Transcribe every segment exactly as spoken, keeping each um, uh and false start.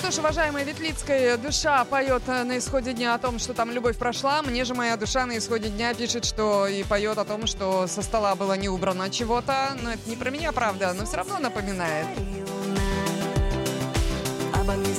что ж, уважаемая Ветлицкая, душа поет на исходе дня о том, что там любовь прошла. Мне же моя душа на исходе дня пишет, что и поет о том, что со стола было не убрано чего-то. Но это не про меня, правда, но все равно напоминает. Обо мне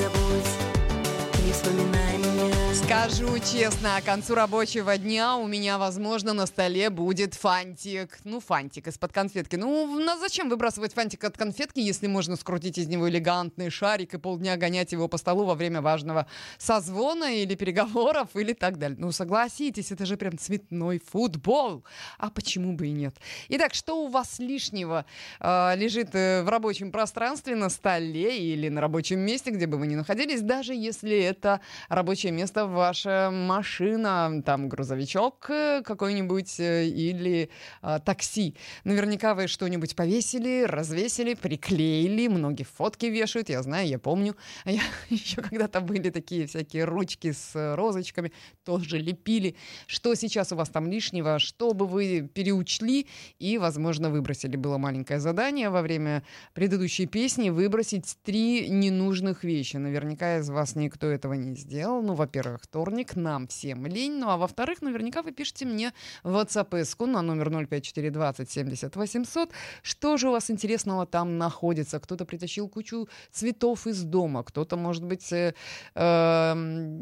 забудь, не вспоминай меня. Скажу честно, к концу рабочего дня у меня, возможно, на столе будет фантик. Ну, фантик из-под конфетки. Ну, ну, зачем выбрасывать фантик от конфетки, если можно скрутить из него элегантный шарик и полдня гонять его по столу во время важного созвона или переговоров или так далее. Ну, согласитесь, это же прям цветной футбол. А почему бы и нет? Итак, что у вас лишнего э, лежит э, в рабочем пространстве, на столе или на рабочем месте, где бы вы ни находились, даже если это рабочее место, ваша машина, там грузовичок какой-нибудь или а, такси. Наверняка вы что-нибудь повесили, развесили, приклеили. Многие фотки вешают, я знаю, я помню. А я, еще когда-то были такие всякие ручки с розочками, тоже лепили. Что сейчас у вас там лишнего, что бы вы переучли и, возможно, выбросили. Было маленькое задание во время предыдущей песни выбросить три ненужных вещи. Наверняка из вас никто этого не сделал. Ну, во-первых, вторник, нам всем лень. Ну, а во-вторых, наверняка вы пишете мне в WhatsApp-эску на номер ноль пять четыре двадцать семьдесят восемьсот. Что же у вас интересного там находится? Кто-то притащил кучу цветов из дома, кто-то, может быть, э, э, я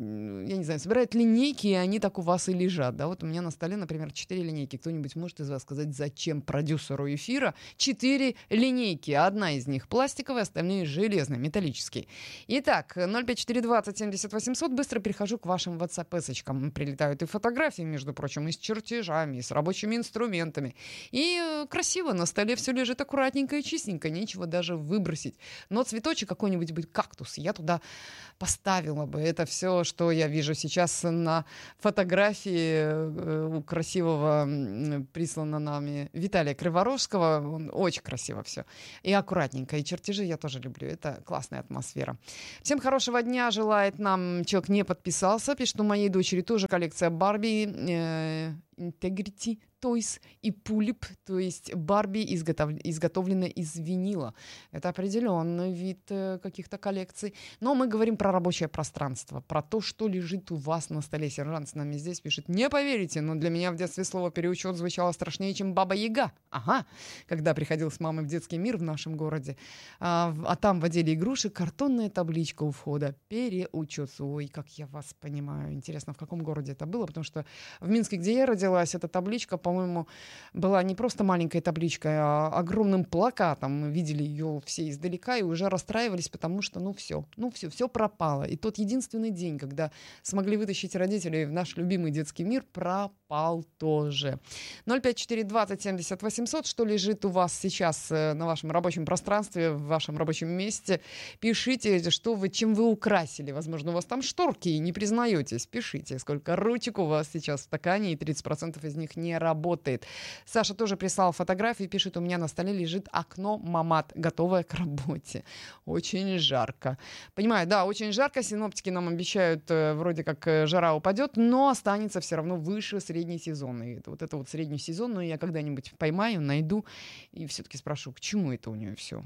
не знаю, собирает линейки, и они так у вас и лежат. Да, вот у меня на столе, например, четыре линейки. Кто-нибудь может из вас сказать, зачем продюсеру эфира четыре линейки? Одна из них пластиковая, остальные железные, металлические. Итак, ноль пять четыре двадцать семьдесят восемьсот. Быстро перехожу к вашим WhatsApp-эсочкам. Прилетают и фотографии, между прочим, и с чертежами, и с рабочими инструментами. И э, красиво, на столе все лежит аккуратненько и чистенько, нечего даже выбросить. Но цветочек какой-нибудь, быть кактус, я туда поставила бы. Это все, что я вижу сейчас на фотографии э, у красивого, э, прислано нами Виталия Криворожского. Он, очень красиво все. И аккуратненько. И чертежи я тоже люблю. Это классная атмосфера. Всем хорошего дня желает нам человек, не подписался. Пишет, у моей дочери тоже коллекция Барби, э, Integrity Toys и Пулип, то есть Барби изготов... изготовлена из винила. Это определенный вид э, каких-то коллекций. Но мы говорим про рабочее пространство, про то, что лежит у вас на столе. Сержант с нами здесь пишет, не поверите, но для меня в детстве слово «переучет» звучало страшнее, чем «баба-яга». Ага, когда приходил с мамой в детский мир в нашем городе, а, а там в отделе игрушек картонная табличка у входа «переучет». Ой, как я вас понимаю. Интересно, в каком городе это было, потому что в Минске, где я родилась, эта табличка, по-моему, была не просто маленькой табличкой, а огромным плакатом. Мы видели ее все издалека и уже расстраивались, потому что, ну, все, ну, все, все пропало. И тот единственный день, когда смогли вытащить родителей в наш любимый детский мир, пропал тоже. ноль пять четыре двадцать семьдесят восемьсот. Что лежит у вас сейчас на вашем рабочем пространстве, в вашем рабочем месте? Пишите, что вы, чем вы украсили. Возможно, у вас там шторки, и не признаетесь. Пишите, сколько ручек у вас сейчас в стакане, и тридцать процентов из них не работает. Саша тоже прислал фотографии, пишет, у меня на столе лежит окно Мамат, готовое к работе. Очень жарко. Понимаю, да, очень жарко. Синоптики нам обещают, э, вроде как э, жара упадет, но останется все равно выше среднесезонной. Вот это вот среднесезонную я когда-нибудь поймаю, найду и все-таки спрошу, к чему это у нее все.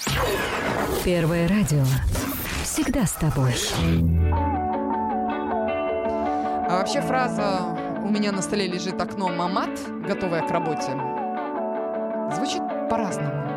Первое радио. Всегда с тобой. А вообще фраза «у меня на столе лежит окно Мамат, готовое к работе» звучит по-разному.